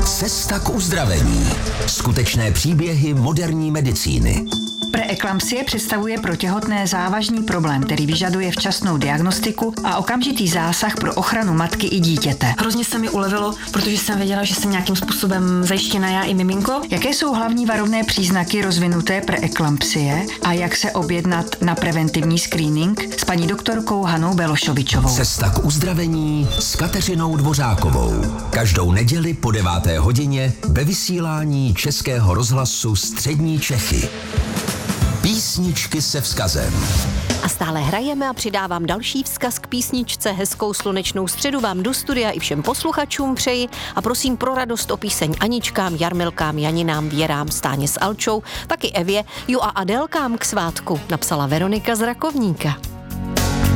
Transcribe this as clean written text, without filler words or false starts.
Cesta k uzdravení. Skutečné příběhy moderní medicíny. Preeklampsie představuje pro těhotné závažný problém, který vyžaduje včasnou diagnostiku a okamžitý zásah pro ochranu matky i dítěte. Hrozně se mi ulevilo, protože jsem věděla, že jsem nějakým způsobem zajištěna já i miminko. Jaké jsou hlavní varovné příznaky rozvinuté preeklampsie a jak se objednat na preventivní screening s paní doktorkou Hanou Belošovičovou. Cesta k uzdravení s Kateřinou Dvořákovou. Každou neděli po 9. hodině ve vysílání Českého rozhlasu Střední Čechy. Písničky se vzkazem. A stále hrajeme a přidávám další vzkaz k písničce. Hezkou slunečnou středu vám do studia i všem posluchačům přeji a prosím pro radost o píseň Aničkám, Jarmilkám, Janinám, Věrám, Stáně s Alčou, taky Evě, a Adélkám k svátku napsala Veronika z Rakovníka.